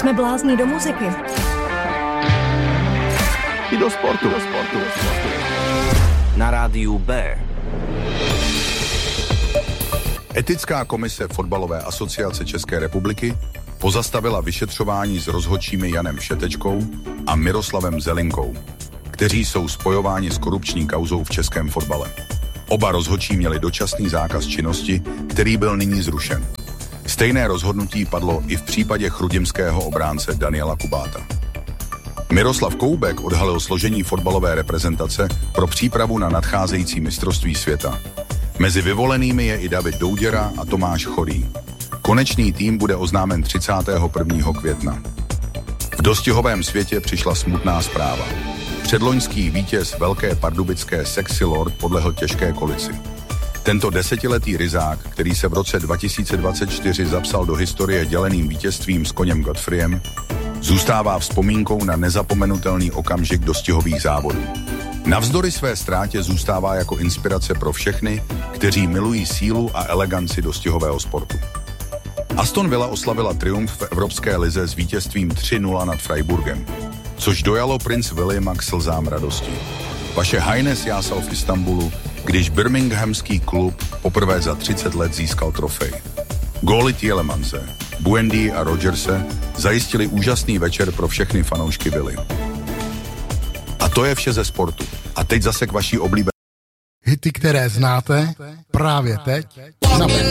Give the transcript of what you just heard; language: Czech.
Jsme blázni do muziky. I do sportu. Na rádiu B. Etická komise Fotbalové asociace České republiky pozastavila vyšetřování s rozhodčími Janem Všetečkou a Miroslavem Zelinkou, kteří jsou spojováni s korupční kauzou v českém fotbale. Oba rozhodčí měli dočasný zákaz činnosti, který byl nyní zrušen. Stejné rozhodnutí padlo i v případě chrudimského obránce Daniela Kubáta. Miroslav Koubek odhalil složení fotbalové reprezentace pro přípravu na nadcházející mistrovství světa. Mezi vyvolenými je i David Douděra a Tomáš Chorý. Konečný tým bude oznámen 31. května. V dostihovém světě přišla smutná zpráva. Předloňský vítěz velké pardubické Sexy Lord podlehl těžké kolici. Tento desetiletý ryzák, který se v roce 2024 zapsal do historie děleným vítězstvím s koněm Godfreyem, zůstává vzpomínkou na nezapomenutelný okamžik dostihových závodů. Navzdory své ztrátě zůstává jako inspirace pro všechny, kteří milují sílu a eleganci dostihového sportu. Aston Villa oslavila triumf v Evropské lize s vítězstvím 3-0 nad Freiburgem, což dojalo prince Williama k slzám radosti. Vaše Highness jásal v Istanbulu, když birminghamský klub poprvé za 30 let získal trofej. Góly Tielemance, Buendy a Rodgerse zajistili úžasný večer pro všechny fanoušky Villy. A to je vše ze sportu. A teď zase k vaší oblíbené. Hity, které znáte, právě teď na